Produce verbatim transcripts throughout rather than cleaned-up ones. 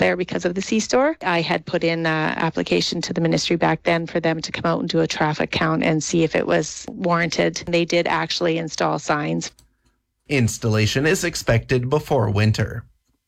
there because of the C-Store. I had put in an application to the ministry back then for them to come out and do a traffic count and see if it was warranted. They did actually install signs. Installation is expected before winter.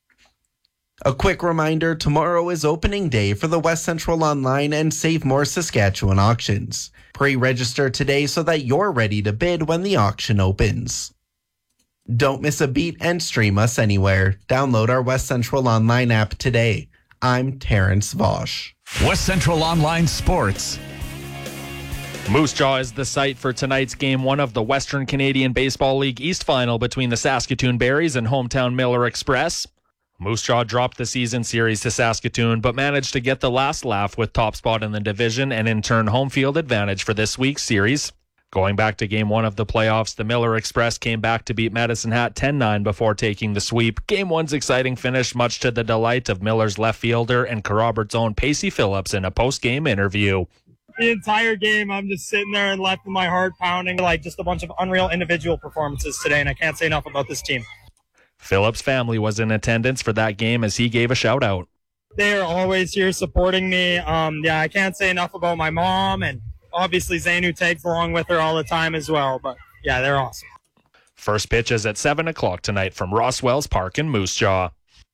A quick reminder, tomorrow is opening day for the West Central Online and Save More Saskatchewan auctions. Pre-register today so that you're ready to bid when the auction opens. Don't miss a beat and stream us anywhere. Download our West Central Online app today. I'm Terrence Vosch. West Central Online Sports. Moose Jaw is the site for tonight's game one of the Western Canadian Baseball League East Final between the Saskatoon Berries and hometown Miller Express. Moose Jaw dropped the season series to Saskatoon, but managed to get the last laugh with top spot in the division and in turn home field advantage for this week's series. Going back to game one of the playoffs, the Miller Express came back to beat Medicine Hat ten nine before taking the sweep. Game one's exciting finish, much to the delight of Miller's left fielder and Corobert's own Pacey Phillips in a post-game interview. The entire game, I'm just sitting there and left with my heart pounding, like just a bunch of unreal individual performances today, and I can't say enough about this team. Phillips' family was in attendance for that game as he gave a shout-out. They are always here supporting me. Um, yeah, I can't say enough about my mom, and obviously Zane, who tags along with her all the time as well. But, yeah, they're awesome. First pitch is at seven o'clock tonight from Rosswells Park in Moose Jaw.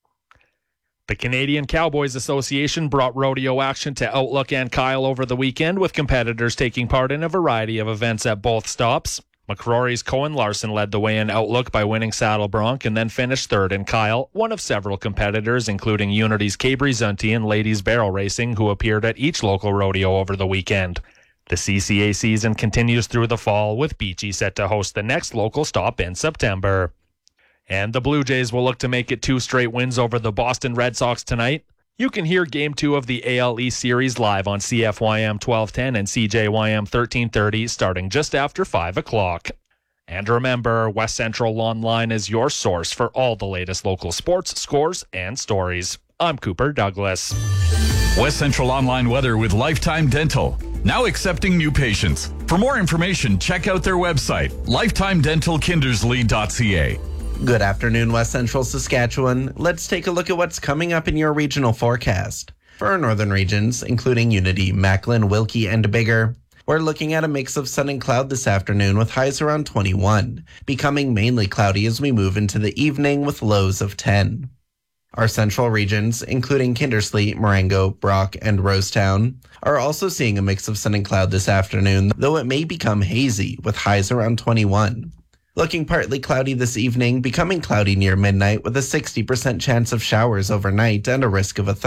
The Canadian Cowboys Association brought rodeo action to Outlook and Kyle over the weekend, with competitors taking part in a variety of events at both stops. McCrory's Cohen Larson led the way in Outlook by winning Saddle Bronc and then finished third in Kyle, one of several competitors, including Unity's Cabri Zunti and Ladies Barrel Racing, who appeared at each local rodeo over the weekend. The C C A season continues through the fall, with Beachy set to host the next local stop in September. And the Blue Jays will look to make it two straight wins over the Boston Red Sox tonight. You can hear Game two of the A L East Series live on C F Y M twelve ten and C J Y M thirteen thirty starting just after five o'clock. And remember, West Central Online is your source for all the latest local sports, scores, and stories. I'm Cooper Douglas. West Central Online weather with Lifetime Dental. Now accepting new patients. For more information, check out their website, lifetime dental kindersley dot c a. Good afternoon, West Central Saskatchewan. Let's take a look at what's coming up in your regional forecast. For our northern regions, including Unity, Macklin, Wilkie, and Bigger, we're looking at a mix of sun and cloud this afternoon with highs around twenty-one, becoming mainly cloudy as we move into the evening with lows of ten. Our central regions, including Kindersley, Marengo, Brock, and Rosetown, are also seeing a mix of sun and cloud this afternoon, though it may become hazy with highs around twenty-one. Looking partly cloudy this evening, becoming cloudy near midnight with a sixty percent chance of showers overnight and a risk of a